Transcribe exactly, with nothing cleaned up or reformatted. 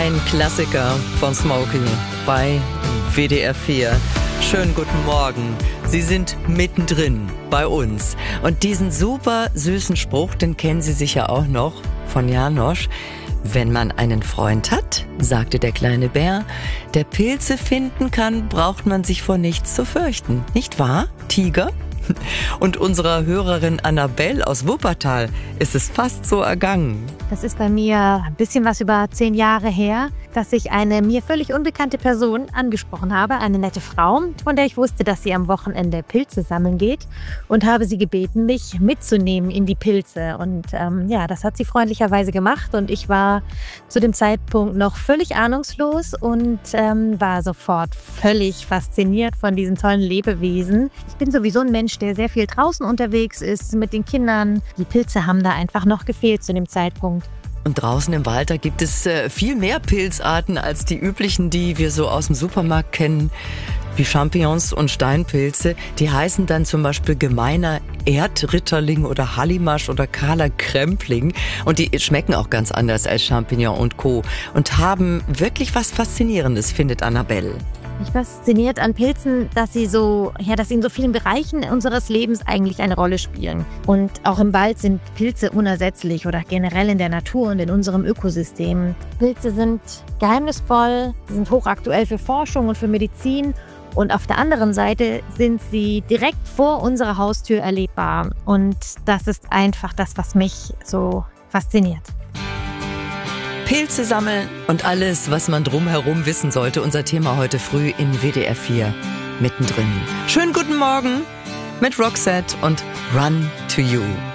Ein Klassiker von Smokey bei W D R vier. Schönen guten Morgen. Sie sind mittendrin bei uns. Und diesen super süßen Spruch, den kennen Sie sicher auch noch von Janosch. Wenn man einen Freund hat, sagte der kleine Bär, der Pilze finden kann, braucht man sich vor nichts zu fürchten. Nicht wahr, Tiger? Und unserer Hörerin Annabelle aus Wuppertal ist es fast so ergangen. Das ist bei mir ein bisschen was über zehn Jahre her, dass ich eine mir völlig unbekannte Person angesprochen habe, eine nette Frau, von der ich wusste, dass sie am Wochenende Pilze sammeln geht, und habe sie gebeten, mich mitzunehmen in die Pilze. Und ähm, ja, das hat sie freundlicherweise gemacht, und ich war zu dem Zeitpunkt noch völlig ahnungslos und ähm, war sofort völlig fasziniert von diesen tollen Lebewesen. Ich bin sowieso ein Mensch, der sehr viel draußen unterwegs ist mit den Kindern. Die Pilze haben da einfach noch gefehlt zu dem Zeitpunkt. Und draußen im Wald, da gibt es äh, viel mehr Pilzarten als die üblichen, die wir so aus dem Supermarkt kennen, wie Champignons und Steinpilze. Die heißen dann zum Beispiel gemeiner Erdritterling oder Hallimasch oder kahler Krempling. Und die schmecken auch ganz anders als Champignon und Co. Und haben wirklich was Faszinierendes, findet Annabelle. Mich fasziniert an Pilzen, dass sie so, ja, dass sie in so vielen Bereichen unseres Lebens eigentlich eine Rolle spielen. Und auch im Wald sind Pilze unersetzlich oder generell in der Natur und in unserem Ökosystem. Pilze sind geheimnisvoll, sie sind hochaktuell für Forschung und für Medizin. Und auf der anderen Seite sind sie direkt vor unserer Haustür erlebbar. Und das ist einfach das, was mich so fasziniert. Pilze sammeln und alles, was man drumherum wissen sollte. Unser Thema heute früh in W D R vier mittendrin. Schönen guten Morgen mit Roxette und Run to You.